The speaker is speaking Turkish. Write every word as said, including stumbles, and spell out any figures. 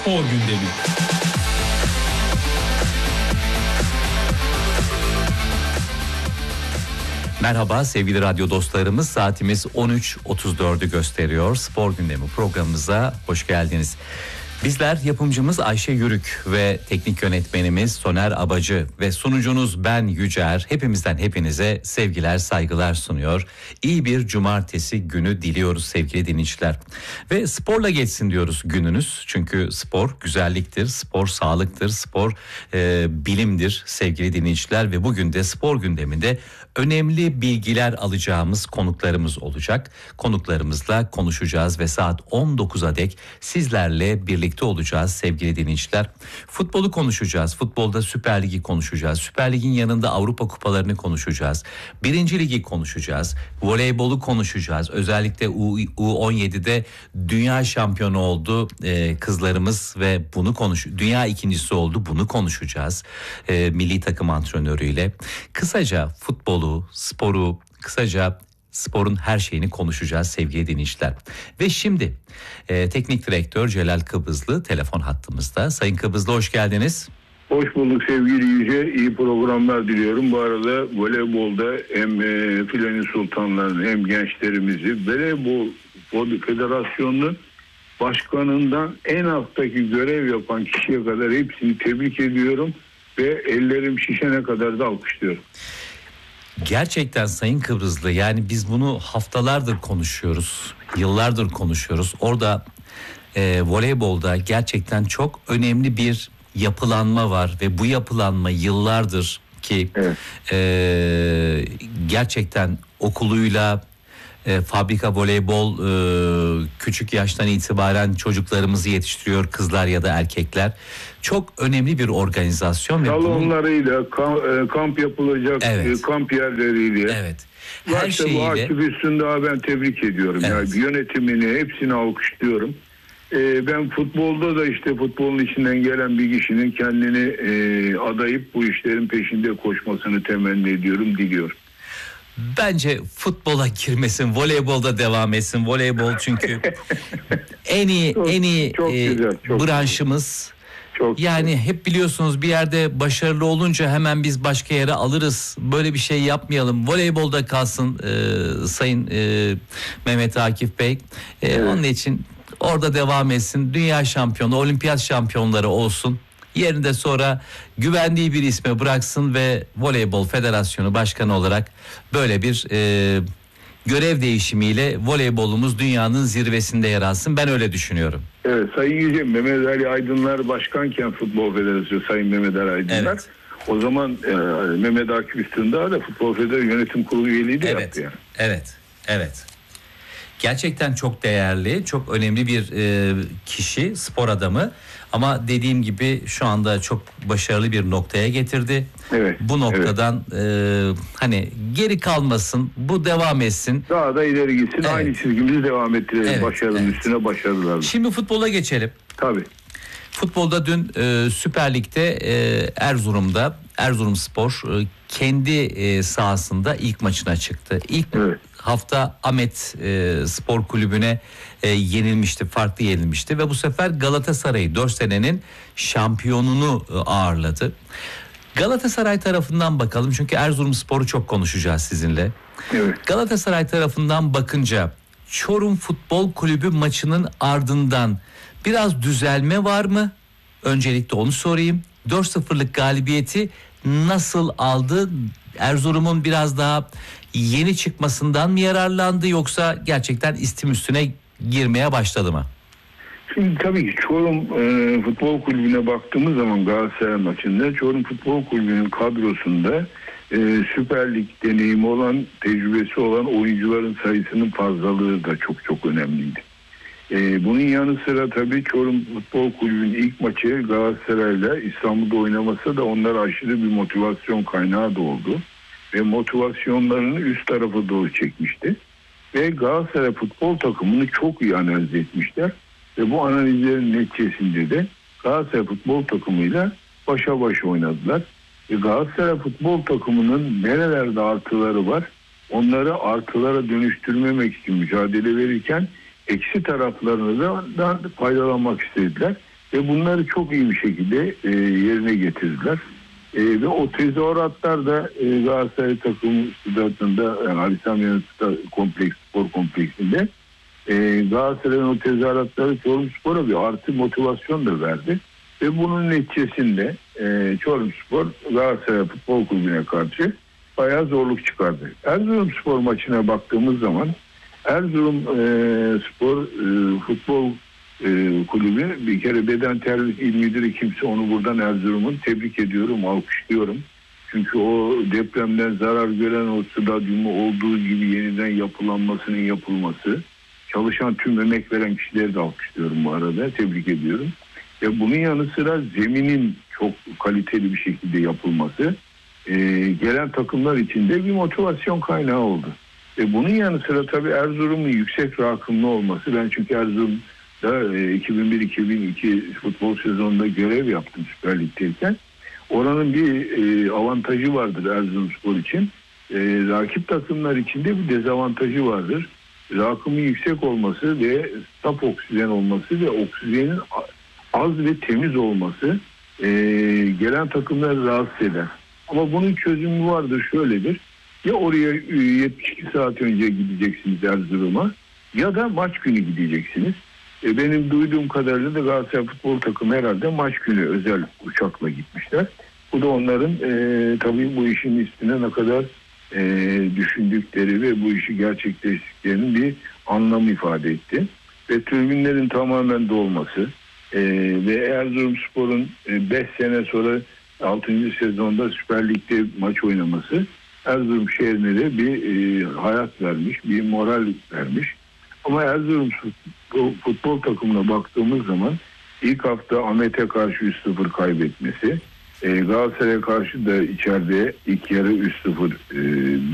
Spor gündemi. Merhaba sevgili radyo dostlarımız, saatimiz on üç otuz dördü gösteriyor. Spor gündemi programımıza hoş geldiniz. Bizler yapımcımız Ayşe Yürük ve teknik yönetmenimiz Soner Abacı ve sunucunuz ben Yücer. Hepimizden hepinize sevgiler, saygılar sunuyor. İyi bir cumartesi günü diliyoruz sevgili dinleyiciler. Ve sporla geçsin diyoruz gününüz. Çünkü spor güzelliktir, spor sağlıktır, spor e, bilimdir sevgili dinleyiciler. Ve bugün de spor gündeminde önemli bilgiler alacağımız konuklarımız olacak. Konuklarımızla konuşacağız ve saat on dokuza dek sizlerle birlikte olacağız sevgili dinleyiciler. Futbolu konuşacağız. Futbolda Süper Lig'i konuşacağız. Süper Lig'in yanında Avrupa kupalarını konuşacağız. Birinci Ligi konuşacağız. Voleybolu konuşacağız. Özellikle U on yedide dünya şampiyonu oldu ee, kızlarımız ve bunu konuş. Dünya ikincisi oldu. Bunu konuşacağız. Ee, milli takım antrenörüyle. Kısaca futbolu, sporu, kısaca sporun her şeyini konuşacağız sevgili dinleyiciler. Ve şimdi e, teknik direktör Celal Kıbrıslı telefon hattımızda. Sayın Kıbrıslı hoş geldiniz. Hoş bulduk sevgili Yüce. İyi programlar diliyorum. Bu arada voleybolda hem e, Filenin Sultanlarını hem gençlerimizi Voleybol Federasyonu Başkanı'ndan en alttaki görev yapan kişiye kadar hepsini tebrik ediyorum ve ellerim şişene kadar da alkışlıyorum. Gerçekten Sayın Kıbrıslı, yani biz bunu haftalardır konuşuyoruz, yıllardır konuşuyoruz. Orada e, voleybolda gerçekten çok önemli bir yapılanma var ve bu yapılanma yıllardır ki evet. e, gerçekten okuluyla, e, fabrika voleybol e, küçük yaştan itibaren çocuklarımızı yetiştiriyor, kızlar ya da erkekler. Çok önemli bir organizasyon. Salonlarıyla, bunun... kamp, kamp yapılacak evet. kamp yerleriyle. Evet. Her işte şeyiyle. Bu aktivistini daha ben tebrik ediyorum. Evet. Yani yönetimini, hepsini alkışlıyorum. Ee, ben futbolda da işte futbolun içinden gelen bir kişinin kendini e, adayıp bu işlerin peşinde koşmasını temenni ediyorum, diliyorum. Bence futbola girmesin, voleybolda devam etsin. Voleybol çünkü en iyi çok, en iyi çok e, güzel, çok branşımız. Güzel. Çok yani güzel. Hep biliyorsunuz bir yerde başarılı olunca hemen biz başka yere alırız. Böyle bir şey yapmayalım. Voleybolda kalsın e, Sayın e, Mehmet Akif Bey. E, evet. Onun için orada devam etsin. Dünya şampiyonu, olimpiyat şampiyonları olsun. Yerinde sonra güvendiği bir isme bıraksın ve Voleybol Federasyonu Başkanı olarak böyle bir e, görev değişimiyle voleybolumuz dünyanın zirvesinde yer alsın. Ben öyle düşünüyorum. Evet, Sayın Yüce, Mehmet Ali Aydınlar başkanken Futbol Federasyonu, Sayın Mehmet Ali Aydınlar. Evet. O zaman e, Mehmet Akif Üstündağ da Futbol Federasyonu Yönetim Kurulu üyeliği de evet. yaptı yani. Evet, evet. Gerçekten çok değerli, çok önemli bir e, kişi, spor adamı. Ama dediğim gibi şu anda çok başarılı bir noktaya getirdi. Evet. Bu noktadan evet. e, hani geri kalmasın, bu devam etsin. Daha da ileri gitsin, evet. Aynı çizgimizi devam ettirelim. Evet, başarının evet. üstüne başarılar. Şimdi futbola geçelim. Tabii. Futbolda dün e, Süper Lig'de e, Erzurum'da Erzurumspor e, kendi e, sahasında ilk maçına çıktı. İlk evet. hafta Ahmet e, Spor Kulübü'ne e, yenilmişti, farklı yenilmişti ve bu sefer Galatasaray'ı dört senenin şampiyonunu e, ağırladı. Galatasaray tarafından bakalım çünkü Erzurumspor'u çok konuşacağız sizinle. Evet. Galatasaray tarafından bakınca Çorum Futbol Kulübü maçının ardından biraz düzelme var mı? Öncelikle onu sorayım. dört sıfırlık galibiyeti nasıl aldı? Erzurum'un biraz daha yeni çıkmasından mı yararlandı yoksa gerçekten istim üstüne girmeye başladı mı? Şimdi tabii ki Çorum e, Futbol Kulübü'ne baktığımız zaman Galatasaray maçında Çorum Futbol Kulübü'nün kadrosunda e, Süper Lig deneyimi olan, tecrübesi olan oyuncuların sayısının fazlalığı da çok çok önemliydi. Ee, bunun yanı sıra tabii Çorum Futbol Kulübü'nün ilk maçı Galatasaray'la İstanbul'da oynaması da onlara aşırı bir motivasyon kaynağı da oldu. Ve motivasyonlarını üst tarafa doğru çekmişti. Ve Galatasaray futbol takımını çok iyi analiz etmişler. Ve bu analizlerin neticesinde de Galatasaray futbol takımıyla başa baş oynadılar. Ve Galatasaray futbol takımının nerelerde artıları var, onları artılara dönüştürmemek için mücadele verirken eksi taraflarını da faydalanmak istediler. Ve bunları çok iyi bir şekilde e, yerine getirdiler. E, ve o tezahüratlar da e, Galatasaray takımı stadında, yani Ali Sami Yen kompleks, spor kompleksinde e, Galatasaray'ın o tezahüratları Çorumspor'a bir artı motivasyon da verdi. Ve bunun neticesinde e, Çorumspor Galatasaray Futbol Kulübü'ne karşı bayağı zorluk çıkardı. Erzurumspor maçına baktığımız zaman Erzurum e, Spor e, Futbol e, Kulübü bir kere beden terbiye il müdürü kimse, onu buradan Erzurum'un tebrik ediyorum, alkışlıyorum. Çünkü o depremden zarar gören o stadyumu olduğu gibi yeniden yapılanmasının yapılması, çalışan tüm emek veren kişileri de alkışlıyorum bu arada, tebrik ediyorum. Ve bunun yanı sıra zeminin çok kaliteli bir şekilde yapılması e, gelen takımlar için de bir motivasyon kaynağı oldu. E, bunun yanı sıra tabii Erzurum'un yüksek rakımlı olması. Ben çünkü Erzurum'da e, iki bin bir iki bin iki futbol sezonunda görev yaptım Süper Lig'deyken. Oranın bir e, avantajı vardır Erzurumspor için. E, rakip takımlar için de bir dezavantajı vardır. Rakımın yüksek olması ve saf oksijen olması ve oksijenin az ve temiz olması e, gelen takımları rahatsız eder. Ama bunun çözümü vardır, şöyledir. Ya oraya yetmiş iki saat önce gideceksiniz Erzurum'a ya da maç günü gideceksiniz. E, benim duyduğum kadarıyla da Galatasaray futbol takımı herhalde maç günü özel uçakla gitmişler. Bu da onların e, tabii bu işin üstüne ne kadar e, düşündükleri ve bu işi gerçekleştiklerinin bir anlamı ifade etti. Ve tribünlerin tamamen dolması e, ve Erzurumspor'un beş sene sonra altıncı sezonda Süper Lig'de maç oynaması Erzurum şehrine de bir e, hayat vermiş, bir moral vermiş. Ama Erzurum futbol, futbol takımına baktığımız zaman ilk hafta Ahmet'e karşı üç sıfır kaybetmesi, e, Galatasaray'a karşı da içeride ilk yarı üç sıfır e,